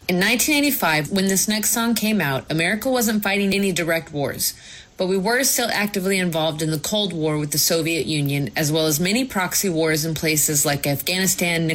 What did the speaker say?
In 1985, when this next song came out, America wasn't fighting any direct wars, but we were still actively involved in the Cold War with the Soviet Union, as well as many proxy wars in places like Afghanistan,